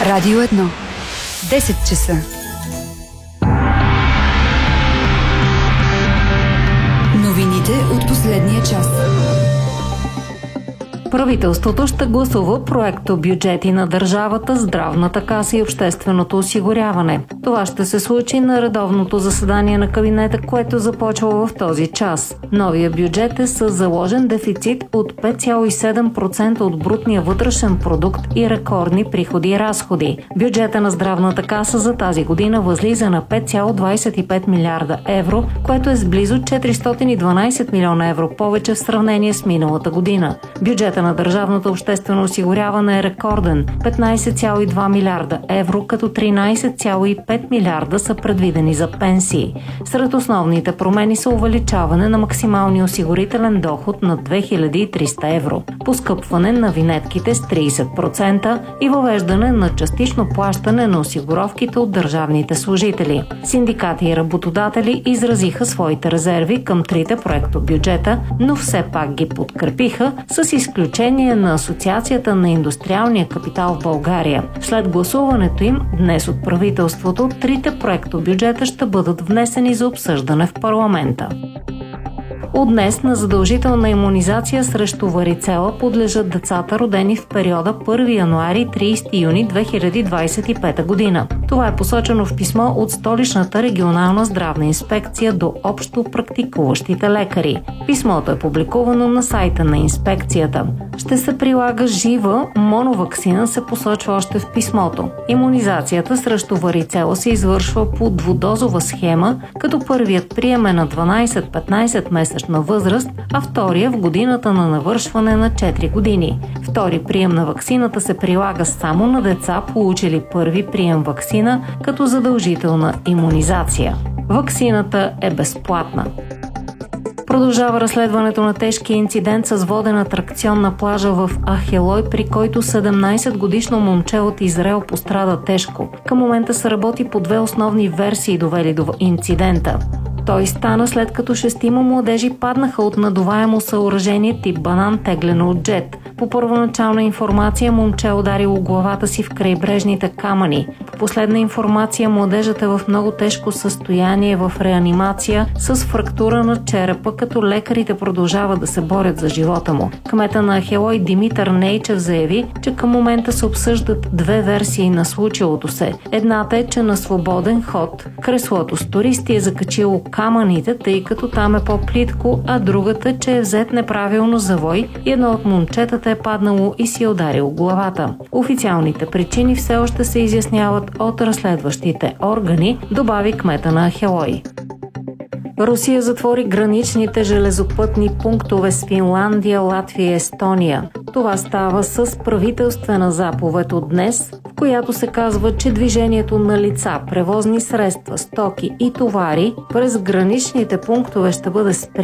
Радио 1. 10 часа. Новините от последния час. Правителството ще гласува проекто бюджети на държавата, здравната каса и общественото осигуряване. Това ще се случи на редовното заседание на кабинета, което започва в този час. Новия бюджет е с заложен дефицит от 5,7% от брутния вътрешен продукт и рекордни приходи и разходи. Бюджета на здравната каса за тази година възлиза на 5,25 милиарда евро, което е с близо 412 милиона евро повече в сравнение с миналата година. Бюджета на държавното обществено осигуряване е рекорден – 15,2 милиарда евро, като 13,5 милиарда са предвидени за пенсии. Сред основните промени са увеличаване на максималния осигурителен доход на 2300 евро, поскъпване на винетките с 30% и въвеждане на частично плащане на осигуровките от държавните служители. Синдикати и работодатели изразиха своите резерви към трите проектобюджета, но все пак ги подкрепиха, с изключение на Асоциацията на индустриалния капитал в България. След гласуването им днес от правителството, трите проектобюджета ще бъдат внесени за обсъждане в парламента. От днес на задължителна имунизация срещу варицела подлежат децата, родени в периода 1 януари – 30 юни 2025 година. Това е посочено в писмо от Столичната регионална здравна инспекция до общо практикуващите лекари. Писмото е публикувано на сайта на инспекцията. Ще се прилага жива моноваксина, се посочва още в писмото. Имунизацията срещу варицела се извършва по двудозова схема, като първият прием е на 12-15 месечна възраст, а втория в годината на навършване на 4 години. Втори прием на ваксината се прилага само на деца, получили първи прием ваксина като задължителна имунизация. Ваксината е безплатна. Продължава разследването на тежкия инцидент с воден атракцион на плажа в Ахелой, при който 17-годишно момче от Израел пострада тежко. Към момента се работи по две основни версии, довели до инцидента. Той стана след като 6 младежи паднаха от надуваемо съоръжение тип банан, теглено от джет. По първоначална информация момче ударило главата си в крайбрежните камъни. По последна информация младежът е в много тежко състояние в реанимация с фрактура на черепа, като лекарите продължават да се борят за живота му. Кмета на Ахелой Димитър Нейчев заяви, че към момента се обсъждат две версии на случилото се. Едната е, че на свободен ход креслото с туристи е закачило камъните, тъй като там е по-плитко, а другата, че е взет неправилно завой и едно от момчетата е паднало и си е ударил главата. Официалните причини все още се изясняват от разследващите органи, добави кмета на Ахелой. Русия затвори граничните железопътни пунктове с Финландия, Латвия и Естония. Това става с правителствена заповед от днес, в която се казва, че движението на лица, превозни средства, стоки и товари през граничните пунктове ще бъде спряно